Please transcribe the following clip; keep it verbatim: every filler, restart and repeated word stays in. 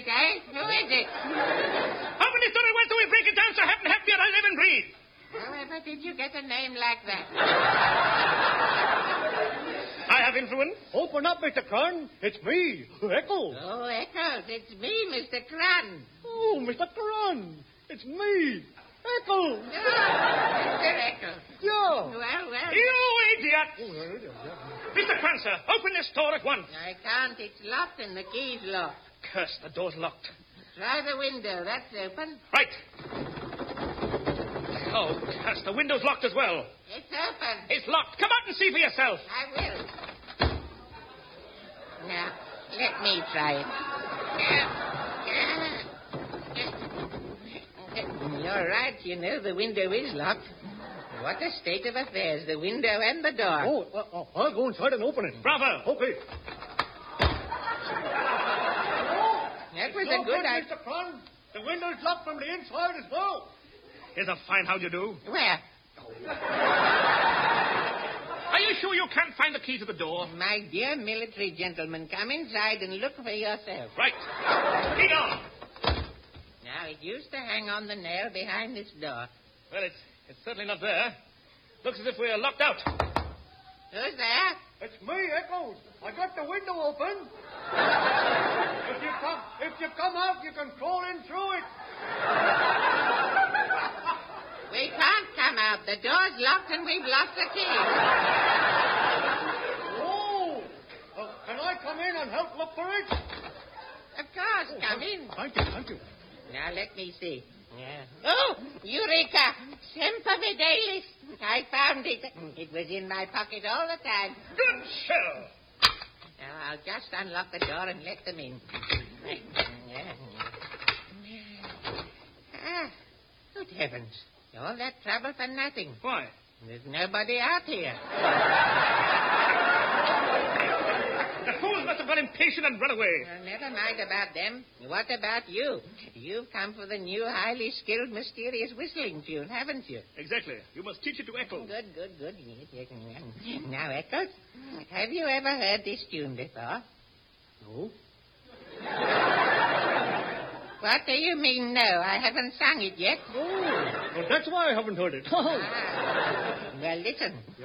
eh? Who is it? Open this door at once, or we break it down so heaven help me and I live and breathe. However did you get a name like that? I have influence. Open up, Mister Kern. It's me, Eccles. Oh, Eccles, it's me, Mister Crun. Oh, Mister Kern. It's me, Eccles. Oh, Mister Eccles. Yeah. Well, well. You idiot! Mister Crancer, open this door at once. I can't. It's locked and the key's locked. Curse, the door's locked. Try the window. That's open. Right. Oh, curse, the window's locked as well. It's open. It's locked. Come out and see for yourself. I will. Now, let me try it. You're right, you know, the window is locked. What a state of affairs, the window and the door. Oh, uh, uh, I'll go inside and open it. Bravo. Okay. That was So a good idea. Mister Kern. The window's locked from the inside as well. Here's a fine how you do. Where? Are you sure you can't find the key to the door? My dear military gentleman, come inside and look for yourself. Right. Lead on. Now, it used to hang on the nail behind this door. Well, it's, it's certainly not there. Looks as if we're locked out. Who's there? It's me, Eccles. I got the window open. if you come, if you come out, you can crawl in through it. We can't come out. The door's locked and we've lost the key. Oh, uh, can I come in and help look for it? Of course, come in. Thank you, thank you. Now, let me see. Yeah. Oh, Eureka! Semper Fidelis. I found it. It was in my pocket all the time. Good show. Now, I'll just unlock the door and let them in. Ah, good heavens. All that trouble for nothing. Why? There's nobody out here. The fools must have got impatient and run away. Well, never mind about them. What about you? You've come for the new, highly skilled, mysterious whistling tune, haven't you? Exactly. You must teach it to Eccles. Good, good, good. Now, Eccles, have you ever heard this tune before? No. What do you mean, no? I haven't sung it yet. Oh, well, that's why I haven't heard it. Ah. Well, listen.